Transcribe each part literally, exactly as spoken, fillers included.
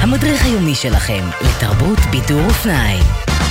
המדריך היומי שלכם לתרבות, בידור ופנאי.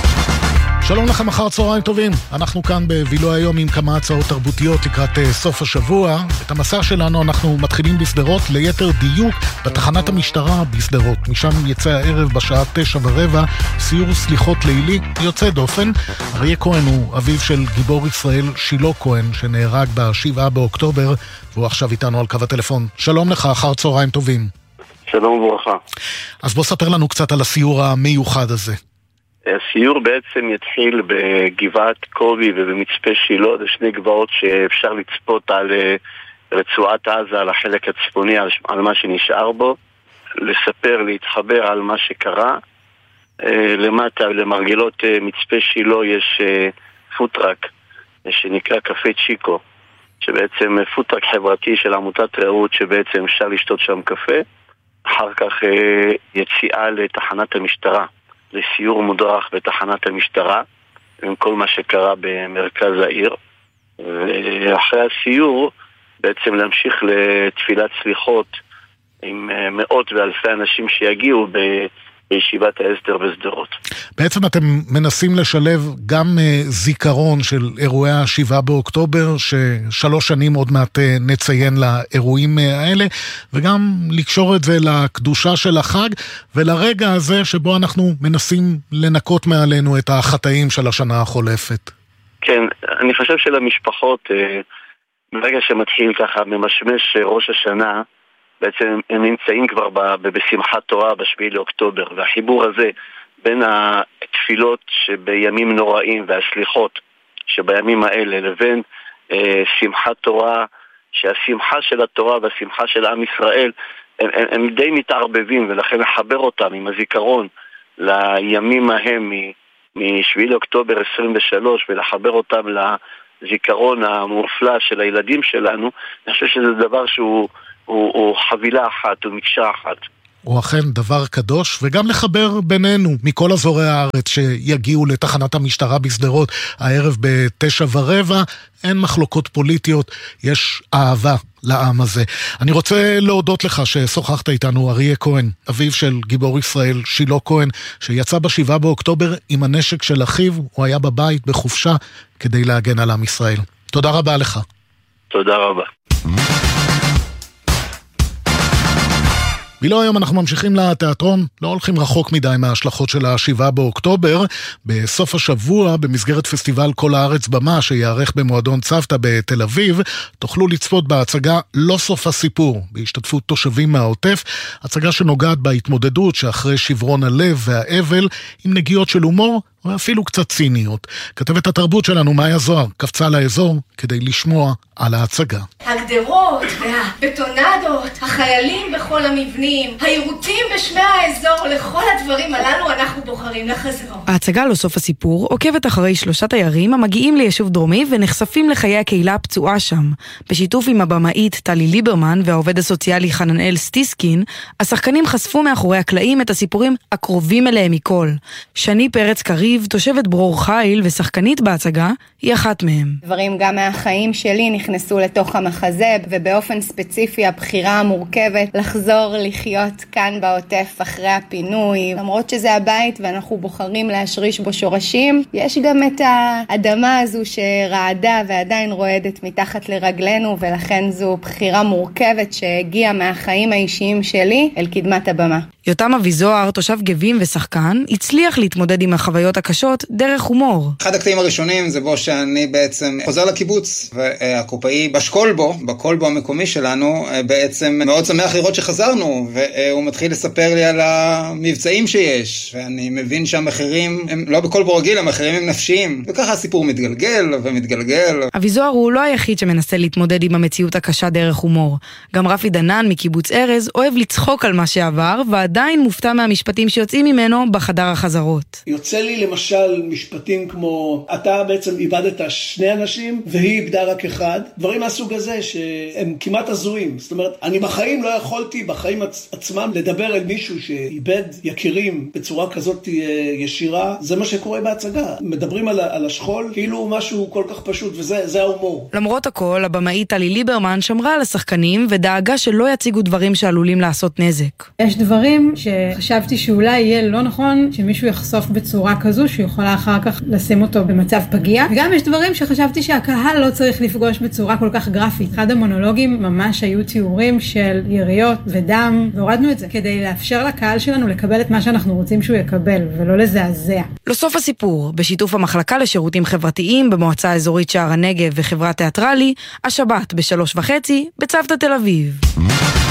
שלום לכם, אחר צהריים טובים. אנחנו כאן בבילו היום עם כמה הצעות תרבותיות לקראת סוף השבוע. את המסע שלנו אנחנו מתחילים בסדרות, ליתר דיוק בתחנת המשטרה בסדרות. משם יצא הערב בשעה תשע ורבע סיור סליחות לילי יוצא דופן. אריה כהן הוא אביו של גיבור ישראל שילו כהן שנהרג בשבעה באוקטובר, והוא עכשיו איתנו על קו הטלפון. שלום לך, אחר צהריים טובים. שלום וברכה. אז בוא ספר לנו קצת על הסיור המיוחד הזה. הסיור בעצם יתחיל בגבעת קובי ובמצפה שילה, זה שני גבעות שאפשר לצפות על רצועת עזה, על החלק הצפוני, על מה שנשאר בו, לספר, להתחבר על מה שקרה. למטה, למרגלות מצפה שילה יש פוטרק שנקרא קפה צ'יקו, שבעצם פוטרק חברתי של עמותת רעות, שבעצם אפשר לשתות שם קפה. אחר כך יציאה לתחנת המשטרה, לסיור מודרך בתחנת המשטרה עם כל מה שקרה במרכז העיר, ואחרי הסיור בעצם להמשיך לתפילת סליחות עם מאות ואלפי אנשים שיגיעו בישיבת ההסדר בסדרות. בעצם אתם מנסים לשלב גם זיכרון של אירועי השבעה באוקטובר, ששלוש שנים עוד מעט נציין לאירועים האלה, וגם לקשור את זה לקדושה של החג, ולרגע הזה שבו אנחנו מנסים לנקות מעלינו את החטאים של השנה החולפת. כן, אני חושב שלמשפחות, ברגע שמתחיל ככה ממשמש ראש השנה, בעצם הם נמצאים כבר בשמחת תורה בשביעי לאוקטובר, והחיבור הזה בין התפילות שבימים נוראים והסליחות שבימים האלה לבין אה, שמחת תורה, שהשמחה של התורה והשמחה של עם ישראל הם, הם, הם די מתערבבים, ולכן לחבר אותם עם הזיכרון לימים ההם משביעי לאוקטובר עשרים ושלוש ולחבר אותם לזיכרון המופלא של הילדים שלנו, אני חושב שזה דבר שהוא הוא, הוא חבילה אחת, הוא מקשה אחת. הוא אכן דבר קדוש, וגם לחבר בינינו מכל אזורי הארץ שיגיעו לתחנת המשטרה בסדרות הערב בתשע ורבע. אין מחלוקות פוליטיות, יש אהבה לעם הזה. אני רוצה להודות לך ששוחחת איתנו, אריה כהן, אביו של גיבור ישראל שילו כהן, שיצא בשבעה באוקטובר עם הנשק של אחיו. הוא היה בבית בחופשה כדי להגן על עם ישראל. תודה רבה לך. תודה רבה. בילו היום אנחנו ממשיכים לתיאטרון, לא הולכים רחוק מדי מההשלכות של השבעה באוקטובר. בסוף השבוע, במסגרת פסטיבל כל הארץ במה שיערך במועדון צוותא בתל אביב, תוכלו לצפות בהצגה לא סוף הסיפור, בהשתתפות תושבים מהעוטף, הצגה שנוגעת בהתמודדות שאחרי שברון הלב והאבל, עם נגיעות של הומור ואפילו קצת ציניות. כתבת התרבות שלנו מאיה זוהר קפצה לאזור כדי לשמוע על ההצגה. הגדרות והבטונדות, החיילים בכל המבנים, העירותים בשמי האזור, לכל הדברים הללו אנחנו בוחרים לחזור. ההצגה לא סוף הסיפור עוקבת אחרי שלושה תיירים המגיעים ליישוב דרומי ונחשפים לחיי הקהילה הפצועה שם. בשיתוף עם הבמאית טלי ליברמן והעובד הסוציאלי חננאל סטיסקין, השחקנים חשפו מאחורי הקלעים את הסיפורים הקרובים אליהם מכל. שני פרץ קריב, תושבת ברור חיל ושחקנית בהצגה, היא אחת מהם. דברים גם מהחיים שלי נכנסו לתוך המחזה, ובאופן ספציפי הבחירה המורכבת לחזור לחיות כאן בעוטף אחרי הפינוי. למרות שזה הבית ואנחנו בוחרים להשריש בו שורשים, יש גם את האדמה הזו שרעדה ועדיין רועדת מתחת לרגלינו, ולכן זו בחירה מורכבת שהגיעה מהחיים האישיים שלי אל קדמת הבמה. יותם אביזוהר, תושב גבים ושחקן, הצליח להתמודד עם החוויות הקשות דרך הומור. אחד הקטעים הראשונים זה בו שאני בעצם חוזר לקיבוץ, והקופאי בשקול בו, בקול בו המקומי שלנו, בעצם מאוד שמח לראות שחזרנו, והוא מתחיל לספר לי על המבצעים שיש, ואני מבין שהמחירים הם לא בכל בו רגיל, המחירים הם נפשיים, וככה הסיפור מתגלגל ומתגלגל. אביזוהר הוא לא היחיד שמנסה להתמודד עם המציאות הקשה דרך הומור. גם רפי דנן מקיבוץ ארז אוהב לצחוק על מה שעבר, ועדיין מופתע מהמשפטים שיוצאים ממנו בחדר החזרות. יוצא לי למשל משפטים כמו, אתה בעצם איבדת שני אנשים והיא איבדה רק אחד. דברים מהסוג הזה שהם כמעט הזויים. זאת אומרת, אני בחיים לא יכולתי, בחיים עצ- עצמם, לדבר אל מישהו שאיבד יקירים בצורה כזאת ישירה. זה מה שקורה בהצגה. מדברים על, על השכול כאילו משהו כל כך פשוט, וזה זה ההומור. למרות הכל, הבמאית טלי ליברמן שמרה על השחקנים ודאגה שלא יציגו דברים שעלולים לעשות נזק. יש דברים שחשבתי שאולי יהיה לא נכון שמישהו יחשוף בצורה כזו שיכולה אחר כך לשים אותו במצב פגיע. וגם יש דברים שחשבתי שהקהל לא צריך לפגוש בצורה כל כך גרפית. אחד המונולוגים ממש היו תיאורים של יריות ודם, והורדנו את זה כדי לאפשר לקהל שלנו לקבל את מה שאנחנו רוצים שהוא יקבל, ולא לזעזע. לסוף הסיפור, בשיתוף המחלקה לשירותים חברתיים במועצה האזורית שער הנגב וחברת תיאטרלי, השבת בשלוש וחצי בצוותא תל אביב.